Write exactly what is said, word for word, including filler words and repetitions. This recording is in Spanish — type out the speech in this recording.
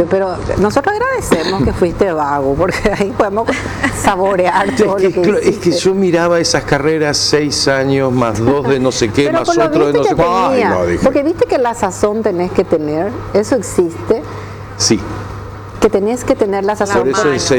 principio, pero nosotros agradecemos que fuiste vago, porque ahí podemos saborear todo es, que, lo que es que yo miraba esas carreras seis años, más dos de no sé qué, pero más por lo otro de no viste sé que cuál. Ay, tenía, no, dije. porque viste que la sazón tenés que tener, eso existe, Sí. que tenés que tener la sazón. Por eso mano. ese